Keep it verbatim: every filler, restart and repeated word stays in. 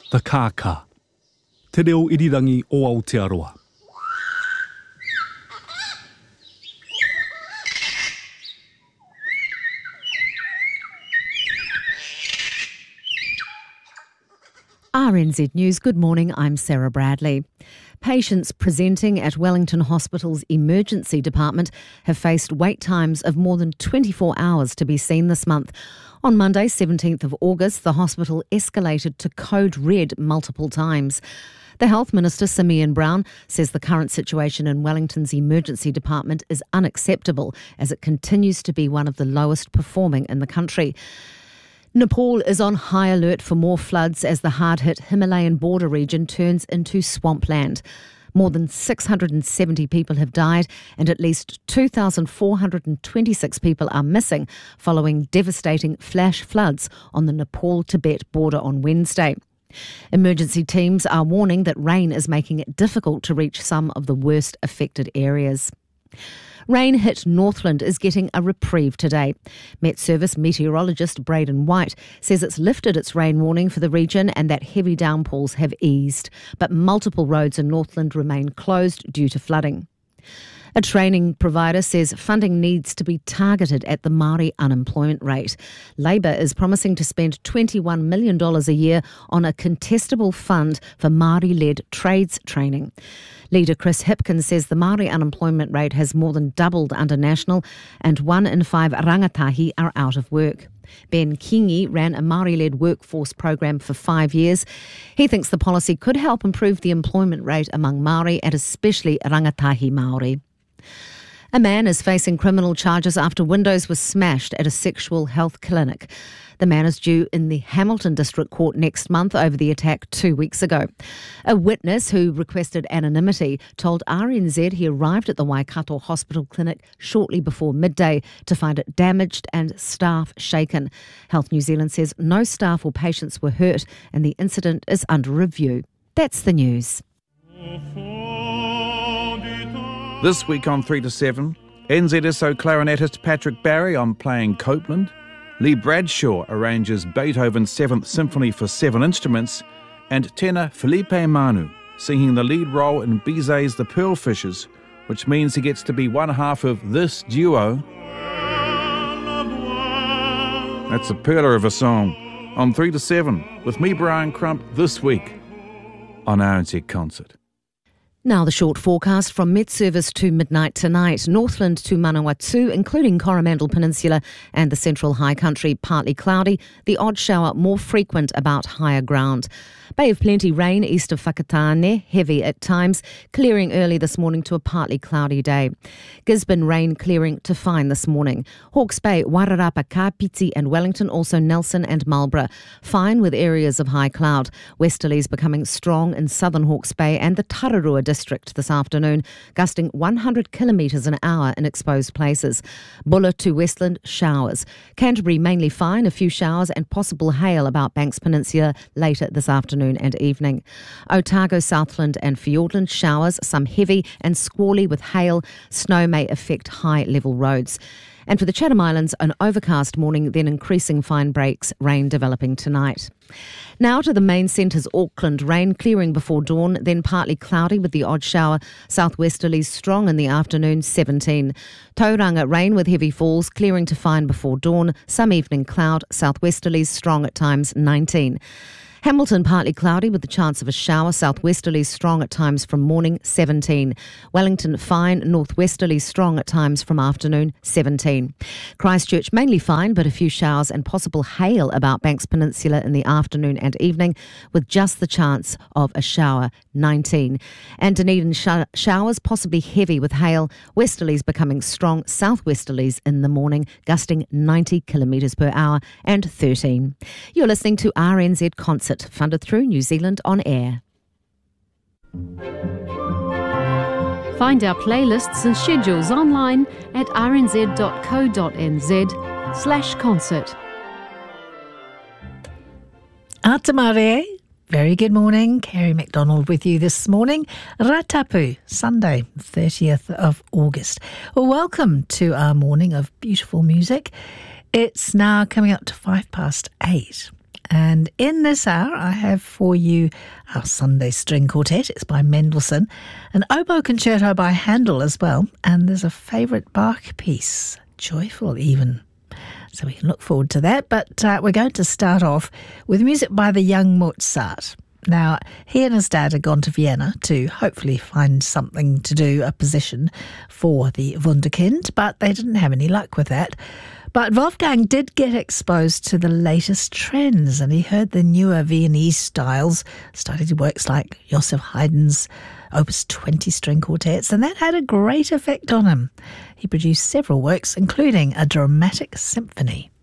The Kāka. Te reo irirangi o Aotearoa. R N Z News, good morning, I'm Sarah Bradley. Patients presenting at Wellington Hospital's emergency department have faced wait times of more than twenty-four hours to be seen this month. On Monday, seventeenth of August, the hospital escalated to code red multiple times. The Health Minister, Simeon Brown, says the current situation in Wellington's emergency department is unacceptable as it continues to be one of the lowest performing in the country. Nepal is on high alert for more floods as the hard-hit Himalayan border region turns into swampland. More than six hundred seventy people have died and at least two thousand four hundred twenty-six people are missing following devastating flash floods on the Nepal-Tibet border on Wednesday. Emergency teams are warning that rain is making it difficult to reach some of the worst affected areas. Rain-hit Northland is getting a reprieve today. Met Service meteorologist Braden White says it's lifted its rain warning for the region and that heavy downpours have eased, but multiple roads in Northland remain closed due to flooding. A training provider says funding needs to be targeted at the Māori unemployment rate. Labour is promising to spend twenty-one million dollars a year on a contestable fund for Māori-led trades training. Leader Chris Hipkins says the Māori unemployment rate has more than doubled under National and one in five rangatahi are out of work. Ben Kingi ran a Māori-led workforce program for five years. He thinks the policy could help improve the employment rate among Māori and especially rangatahi Māori. A man is facing criminal charges after windows were smashed at a sexual health clinic. The man is due in the Hamilton District Court next month over the attack two weeks ago. A witness who requested anonymity told R N Z he arrived at the Waikato Hospital Clinic shortly before midday to find it damaged and staff shaken. Health New Zealand says no staff or patients were hurt and the incident is under review. That's the news. This week on three to seven, N Z S O clarinetist Patrick Barry on playing Copeland, Lee Bradshaw arranges Beethoven's Seventh Symphony for seven instruments, and tenor Felipe Manu singing the lead role in Bizet's The Pearlfishers, which means he gets to be one half of this duo. That's a pearler of a song. On three to seven, with me, Brian Crump, this week on R N Z Concert. Now the short forecast from Met Service to midnight tonight. Northland to Manawatu, including Coromandel Peninsula and the Central High Country, partly cloudy. The odd shower more frequent about higher ground. Bay of Plenty rain east of Whakatane, heavy at times, clearing early this morning to a partly cloudy day. Gisborne rain clearing to fine this morning. Hawke's Bay, Wairarapa, Kapiti and Wellington, also Nelson and Marlborough. Fine with areas of high cloud. Westerlies becoming strong in southern Hawke's Bay and the Tararua district this afternoon, gusting one hundred kilometres an hour in exposed places. Buller to Westland, showers. Canterbury mainly fine, a few showers and possible hail about Banks Peninsula later this afternoon and evening. Otago, Southland and Fiordland, showers, some heavy and squally with hail. Snow may affect high-level roads. And for the Chatham Islands, an overcast morning, then increasing fine breaks, rain developing tonight. Now to the main centres, Auckland, rain clearing before dawn, then partly cloudy with the odd shower. Southwesterlies strong in the afternoon, seventeen. Tauranga, rain with heavy falls, clearing to fine before dawn. Some evening cloud, southwesterlies strong at times, nineteen. Hamilton partly cloudy with the chance of a shower, southwesterlies strong at times from morning, seventeen. Wellington fine, northwesterlies strong at times from afternoon, seventeen. Christchurch mainly fine but a few showers and possible hail about Banks Peninsula in the afternoon and evening with just the chance of a shower, nineteen. And Dunedin sh- showers possibly heavy with hail, westerlies becoming strong, southwesterlies in the morning gusting ninety kilometres per hour and thirteen. You're listening to R N Z Concert, funded through New Zealand On Air. Find our playlists and schedules online at rnz.co.nz slash concert. Atamare, very good morning. Kerry MacDonald with you this morning. Ratapu, Sunday, thirtieth of August. Well, welcome to our morning of beautiful music. It's now coming up to five past eight. And in this hour, I have for you our Sunday String Quartet. It's by Mendelssohn. An oboe concerto by Handel as well. And there's a favourite Bach piece, joyful even. So we can look forward to that. But uh, we're going to start off with music by the young Mozart. Now, he and his dad had gone to Vienna to hopefully find something to do, a position for the Wunderkind, but they didn't have any luck with that. But Wolfgang did get exposed to the latest trends, and he heard the newer Viennese styles, studied works like Joseph Haydn's Opus twenty string quartets, and that had a great effect on him. He produced several works, including a dramatic symphony.